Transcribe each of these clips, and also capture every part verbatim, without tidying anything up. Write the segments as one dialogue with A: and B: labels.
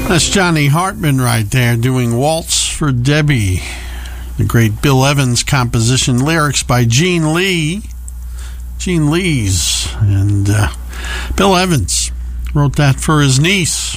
A: That's Johnny Hartman right there doing Waltz for Debbie. The great Bill Evans composition, lyrics by Gene Lee. Gene Lee's. And uh, Bill Evans wrote that for his niece,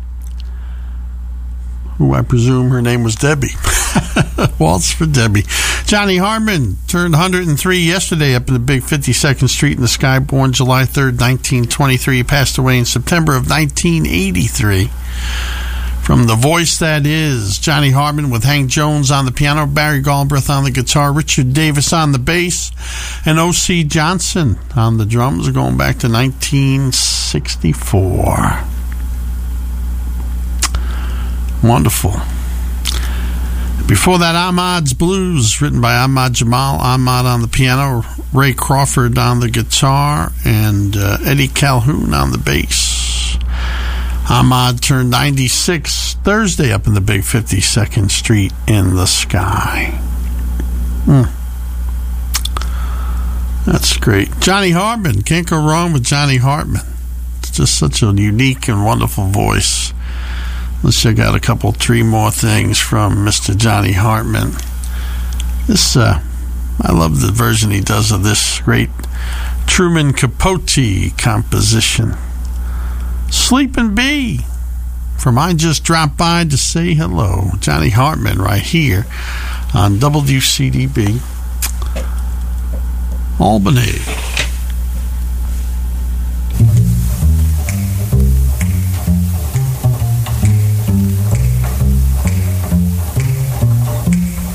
A: who I presume her name was Debbie. Waltz for Debbie. Johnny Hartman turned one hundred three yesterday up in the big fifty-second Street in the Sky, born July third, nineteen twenty-three. He passed away in September of nineteen eighty-three. From the voice that is, Johnny Hartman with Hank Jones on the piano, Barry Galbraith on the guitar, Richard Davis on the bass, and O C Johnson on the drums, going back to nineteen sixty-four. Wonderful. Before that, Ahmad's Blues, written by Ahmad Jamal. Ahmad on the piano, Ray Crawford on the guitar, and uh, Eddie Calhoun on the bass. Ahmad turned ninety-six Thursday up in the big fifty-second Street in the Sky. Hmm. That's great. Johnny Hartman. Can't go wrong with Johnny Hartman. It's just such a unique and wonderful voice. Let's check out a couple, three more things from Mister Johnny Hartman. This, uh, I love the version he does of this great Truman Capote composition. Sleepin' Bee, from I Just Dropped By to Say Hello. Johnny Hartman right here on W C D B Albany.